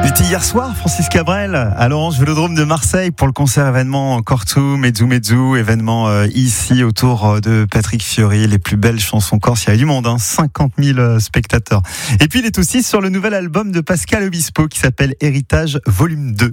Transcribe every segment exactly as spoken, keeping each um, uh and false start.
Il était hier soir, Francis Cabrel, à l'Orange Vélodrome de Marseille pour le concert événement Cortu Mezzu Mezzu, événement euh, ici autour de Patrick Fiori, les plus belles chansons corse. Il y avait du monde, hein, cinquante mille spectateurs. Et puis il est aussi sur le nouvel album de Pascal Obispo qui s'appelle Héritage Volume deux.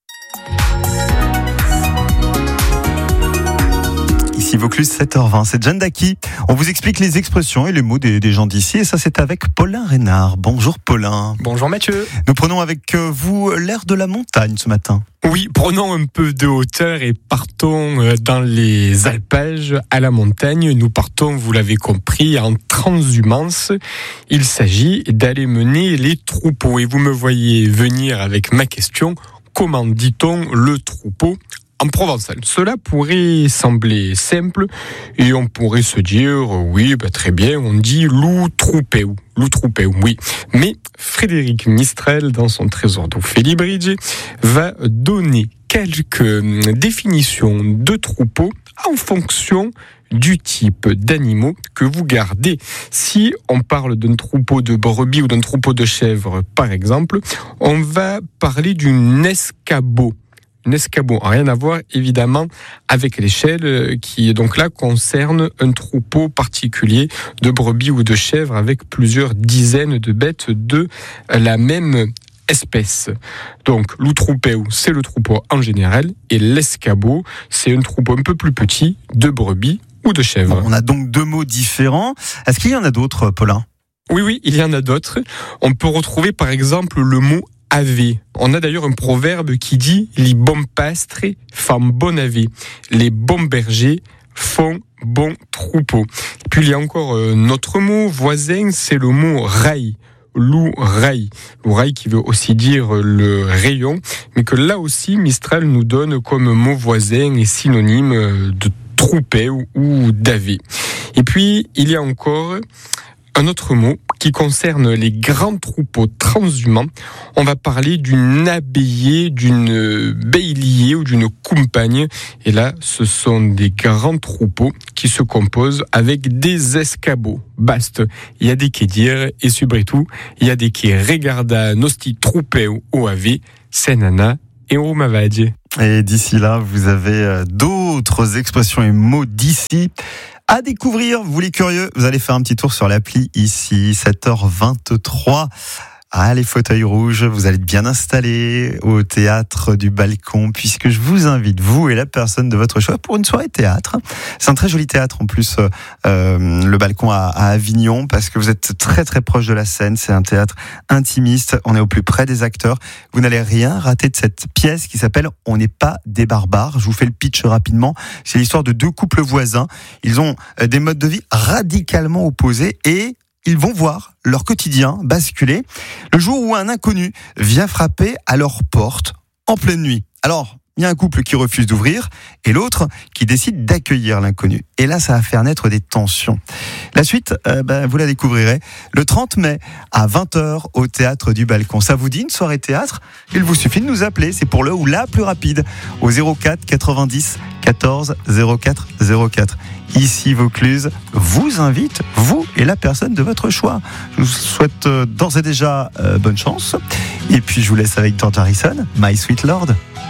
Ici Vaucluse, sept heures vingt, c'est Jeanne Daki. On vous explique les expressions et les mots des, des gens d'ici, et ça c'est avec Paulin Reynard. Bonjour Paulin. Bonjour Mathieu. Nous prenons avec vous l'air de la montagne ce matin. Oui, prenons un peu de hauteur et partons dans les alpages à la montagne. Nous partons, vous l'avez compris, en transhumance. Il s'agit d'aller mener les troupeaux. Et vous me voyez venir avec ma question, comment dit-on le troupeau en provençal? Cela pourrait sembler simple et on pourrait se dire, oui, bah, très bien, on dit loup troupéou, loup troupéou, oui. Mais Frédéric Mistral, dans son Trésor d'Ophélie Bridge, va donner quelques définitions de troupeau en fonction du type d'animaux que vous gardez. Si on parle d'un troupeau de brebis ou d'un troupeau de chèvres, par exemple, on va parler d'une escabeau. Un escabeau, rien à voir évidemment avec l'échelle qui donc là concerne un troupeau particulier de brebis ou de chèvres avec plusieurs dizaines de bêtes de la même espèce. Donc loup-troupéou, c'est le troupeau en général, et l'escabeau, c'est un troupeau un peu plus petit de brebis ou de chèvres. On a donc deux mots différents. Est-ce qu'il y en a d'autres, Paulin ? Oui, oui, il y en a d'autres. On peut retrouver par exemple le mot ave. On a d'ailleurs un proverbe qui dit « Les bons pastres font bon ave ». Les bons bergers font bon troupeau. Puis il y a encore un autre mot voisin, c'est le mot « rail ». Loup-rail. Loup-rail qui veut aussi dire le rayon, mais que là aussi Mistral nous donne comme mot voisin et synonyme de troupéo ou d'ave. Et puis il y a encore un autre mot qui concerne les grands troupeaux transhumants. On va parler d'une abbaye, d'une bailliée ou d'une compagne. Et là, ce sont des grands troupeaux qui se composent avec des escabeaux. Basta. Il y a des qui dire, et surtout, il y a des qui regardent nosti troupéo o ave, senana et romavadie. Et d'ici là, vous avez d'autres expressions et mots d'ici à découvrir. Vous les curieux, vous allez faire un petit tour sur l'appli ici, sept heures vingt-trois. Ah, les fauteuils rouges, vous allez être bien installés au théâtre du Balcon, puisque je vous invite, vous et la personne de votre choix, pour une soirée théâtre. C'est un très joli théâtre en plus, euh, le Balcon à, à Avignon, parce que vous êtes très très proche de la scène. C'est un théâtre intimiste, on est au plus près des acteurs. Vous n'allez rien rater de cette pièce qui s'appelle « On n'est pas des barbares ». Je vous fais le pitch rapidement. C'est l'histoire de deux couples voisins. Ils ont des modes de vie radicalement opposés et ils vont voir leur quotidien basculer le jour où un inconnu vient frapper à leur porte en pleine nuit. Alors, il y a un couple qui refuse d'ouvrir et l'autre qui décide d'accueillir l'inconnu. Et là, ça va faire naître des tensions. La suite, euh, ben, vous la découvrirez le trente mai à vingt heures au théâtre du Balcon. Ça vous dit une soirée théâtre ? Il vous suffit de nous appeler, c'est pour le ou la plus rapide, au zéro quatre quatre-vingt-dix quatorze zéro quatre zéro quatre. Ici Vaucluse vous invite, vous et la personne de votre choix. Je vous souhaite euh, d'ores et déjà euh, bonne chance. Et puis je vous laisse avec George Harrison, My Sweet Lord.